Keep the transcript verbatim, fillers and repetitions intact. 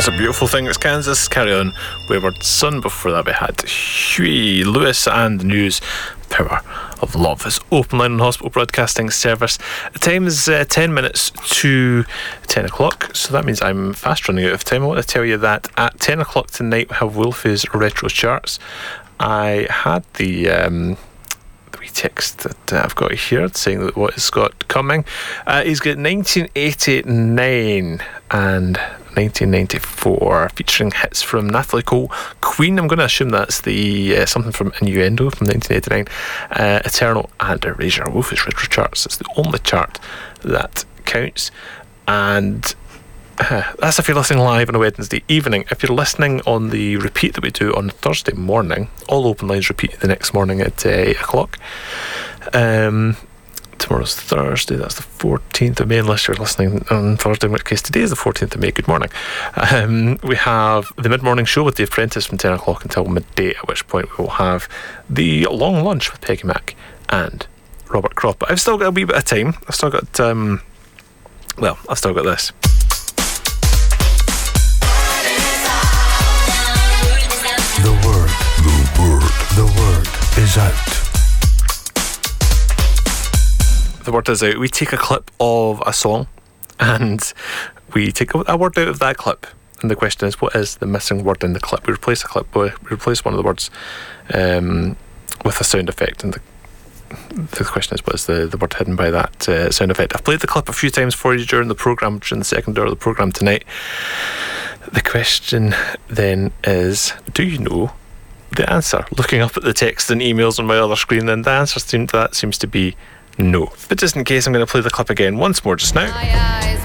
It's a beautiful thing. It's Kansas. Carry On, Wayward Son. Before that we had Huey Lewis and the News. Power of Love is Open Line on Hospital Broadcasting Service. The time is uh, ten minutes to ten o'clock, so that means I'm fast running out of time. I want to tell you that at ten o'clock tonight we have Wolfie's Retro Charts. I had the um, the wee text that uh, I've got here saying that what he's got coming. Uh, he's got nineteen eighty-nine and nineteen ninety-four, featuring hits from Natalie Cole, Queen. I'm going to assume that's the uh, something from Innuendo from nineteen eighty-nine, uh, Eternal, and Erasure. Wolfie's Retro Charts. It's the only chart that counts, and uh, that's if you're listening live on a Wednesday evening. If you're listening on the repeat that we do on Thursday morning, all open lines repeat the next morning at uh, eight o'clock. Um, Tomorrow's Thursday, that's the fourteenth of May, unless you're listening on Thursday, in which case today is the fourteenth of May. Good morning. Um, we have the mid-morning show with The Apprentice from ten o'clock until midday, at which point we will have the long lunch with Peggy Mac and Robert Croft. But I've still got a wee bit of time. I've still got, um, well, I've still got this. The word, the word, the word is out. The word is out. We take a clip of a song and we take a word out of that clip, and the question is, what is the missing word in the clip? We replace a clip, we replace one of the words um, with a sound effect, and the the question is, what is the, the word hidden by that uh, sound effect? I've played the clip a few times for you during the programme, during the second hour of the programme tonight. The question then is, do you know the answer? Looking up at the text and emails on my other screen, then the answer to that seems to be no. But just in case, I'm going to play the clip again once more just now.